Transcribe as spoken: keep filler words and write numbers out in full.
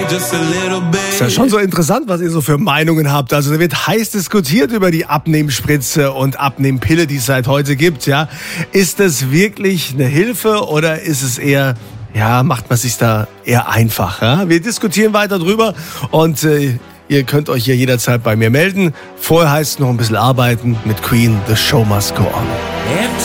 Ist ja schon so interessant, was ihr so für Meinungen habt. Also da wird heiß diskutiert über die Abnehmspritze und Abnehmpille, die es seit heute gibt. Ja, ist das wirklich eine Hilfe oder ist es eher, ja, macht man sich da eher einfach? Ja? Wir diskutieren weiter drüber und äh, ihr könnt euch hier jederzeit bei mir melden. Vorher heißt es noch ein bisschen arbeiten mit Queen. The Show Must Go On.